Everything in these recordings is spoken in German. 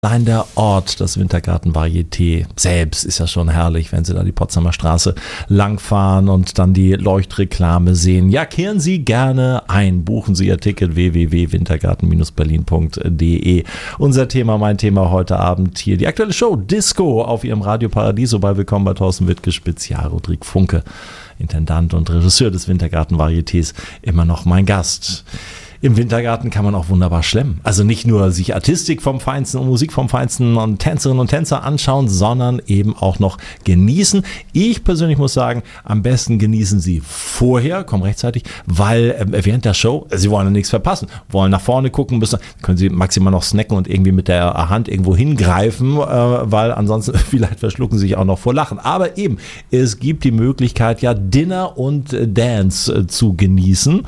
Allein der Ort, das Wintergarten Varieté selbst ist ja schon herrlich, wenn Sie da die Potsdamer Straße langfahren und dann die Leuchtreklame sehen. Ja, kehren Sie gerne ein. Buchen Sie Ihr Ticket www.wintergarten-berlin.de. Unser Thema, mein Thema heute Abend hier. Die aktuelle Show Disco auf Ihrem Radio Paradiso. Bei Willkommen bei Thorsten Wittke, Spezial Rodrigue Funke, Intendant und Regisseur des Wintergarten Varietés, immer noch mein Gast. Im Wintergarten kann man auch wunderbar schlemmen. Also nicht nur sich Artistik vom Feinsten und Musik vom Feinsten und Tänzerinnen und Tänzer anschauen, sondern eben auch noch genießen. Ich persönlich muss sagen, am besten genießen Sie vorher, kommen rechtzeitig, weil während der Show, Sie wollen ja nichts verpassen, wollen nach vorne gucken, können Sie maximal noch snacken und irgendwie mit der Hand irgendwo hingreifen, weil ansonsten vielleicht verschlucken Sie sich auch noch vor Lachen. Aber eben, es gibt die Möglichkeit, ja Dinner und Dance zu genießen.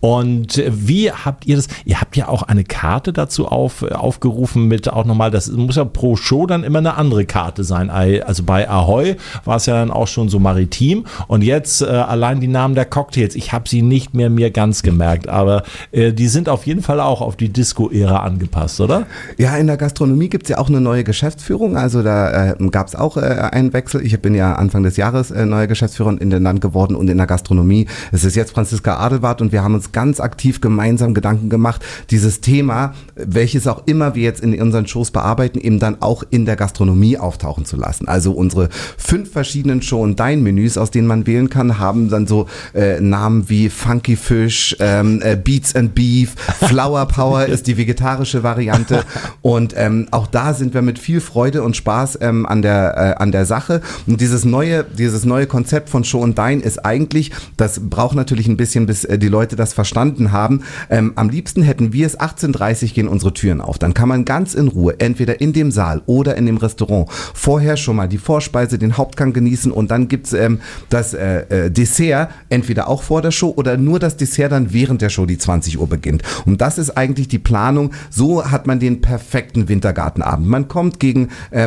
Und wie habt ihr das? Ihr habt ja auch eine Karte dazu aufgerufen mit auch nochmal, das muss ja pro Show dann immer eine andere Karte sein. Also bei Ahoy war es ja dann auch schon so maritim und jetzt allein die Namen der Cocktails. Ich habe sie nicht mehr mir ganz gemerkt, aber die sind auf jeden Fall auch auf die Disco-Ära angepasst, oder? Ja, in der Gastronomie gibt es ja auch eine neue Geschäftsführung, also da gab es auch einen Wechsel. Ich bin ja Anfang des Jahres neue Geschäftsführerin in den Land geworden und in der Gastronomie. Es ist jetzt Franziska Adelwart und wir haben uns ganz aktiv gemeinsam Gedanken gemacht, dieses Thema, welches auch immer wir jetzt in unseren Shows bearbeiten, eben dann auch in der Gastronomie auftauchen zu lassen. Also unsere 5 verschiedenen Show- und Dine-Menüs, aus denen man wählen kann, haben dann so Namen wie Funky Fish, Beats and Beef, Flower Power ist die vegetarische Variante und auch da sind wir mit viel Freude und Spaß an der Sache. Und dieses neue Konzept von Show und Dine ist eigentlich, das braucht natürlich ein bisschen, bis die Leute das verstanden haben. Am liebsten hätten wir es 18:30 gehen unsere Türen auf. Dann kann man ganz in Ruhe, entweder in dem Saal oder in dem Restaurant, vorher schon mal die Vorspeise, den Hauptgang genießen und dann gibt's das Dessert, entweder auch vor der Show oder nur das Dessert dann während der Show, die 20 Uhr beginnt. Und das ist eigentlich die Planung. So hat man den perfekten Wintergartenabend. Man kommt gegen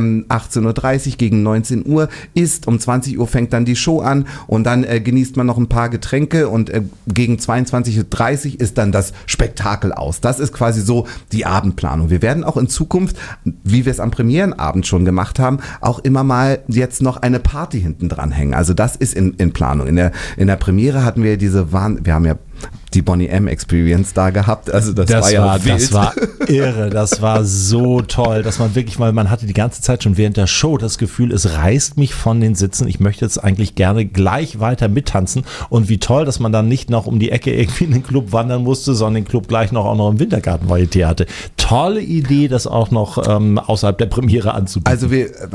18:30 Uhr, gegen 19 Uhr, isst, um 20 Uhr fängt dann die Show an und dann genießt man noch ein paar Getränke und gegen 22:30 Uhr ist dann das Spektakel aus. Das ist quasi so die Abendplanung. Wir werden auch in Zukunft, wie wir es am Premierenabend schon gemacht haben, auch immer mal jetzt noch eine Party hinten dran hängen. Also das ist in Planung. In der Premiere hatten wir wir haben ja die Boney M Experience da gehabt, also das war wild. Das war irre, das war so toll, dass man wirklich mal, man hatte die ganze Zeit schon während der Show das Gefühl, es reißt mich von den Sitzen, ich möchte jetzt eigentlich gerne gleich weiter mittanzen und wie toll, dass man dann nicht noch um die Ecke irgendwie in den Club wandern musste, sondern den Club gleich auch noch im Wintergarten Varieté hatte. Tolle Idee, das auch noch außerhalb der Premiere anzubieten. Also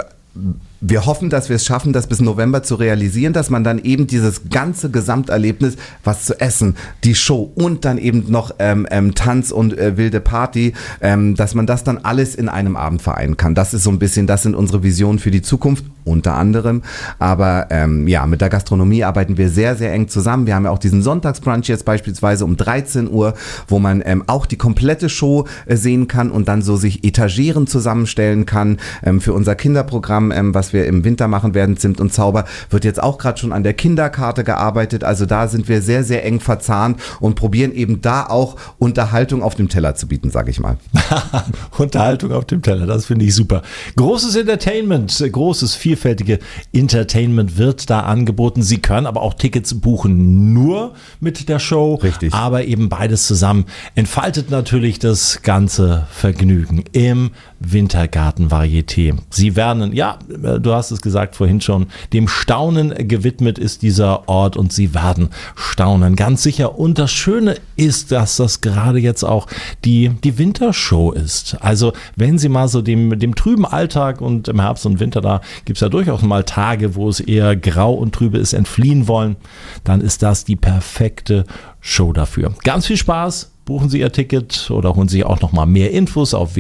wir hoffen, dass wir es schaffen, das bis November zu realisieren, dass man dann eben dieses ganze Gesamterlebnis, was zu essen, die Show und dann eben noch Tanz und wilde Party, dass man das dann alles in einem Abend vereinen kann. Das ist so ein bisschen, das sind unsere Visionen für die Zukunft, unter anderem. Aber ja, mit der Gastronomie arbeiten wir sehr, sehr eng zusammen. Wir haben ja auch diesen Sonntagsbrunch jetzt beispielsweise um 13 Uhr, wo man auch die komplette Show sehen kann und dann so sich Etageren zusammenstellen kann für unser Kinderprogramm, was wir im Winter machen werden, Zimt und Zauber, wird jetzt auch gerade schon an der Kinderkarte gearbeitet. Also da sind wir sehr, sehr eng verzahnt und probieren eben da auch Unterhaltung auf dem Teller zu bieten, sage ich mal. Unterhaltung auf dem Teller, das finde ich super. Großes Entertainment, großes, vielfältige Entertainment wird da angeboten. Sie können aber auch Tickets buchen, nur mit der Show. Richtig. Aber eben beides zusammen entfaltet natürlich das ganze Vergnügen im Wintergarten Varieté. Sie werden, ja, du hast es gesagt vorhin schon, dem Staunen gewidmet ist dieser Ort und Sie werden staunen, ganz sicher. Und das Schöne ist, dass das gerade jetzt auch die Wintershow ist. Also wenn Sie mal so dem trüben Alltag und im Herbst und Winter, da gibt es ja durchaus mal Tage, wo es eher grau und trübe ist, entfliehen wollen, dann ist das die perfekte Show dafür. Ganz viel Spaß. Buchen Sie Ihr Ticket oder holen Sie auch noch mal mehr Infos auf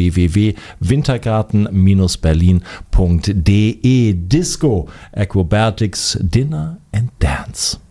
www.wintergarten-berlin.de. Disco, Acrobatics, Dinner and Dance.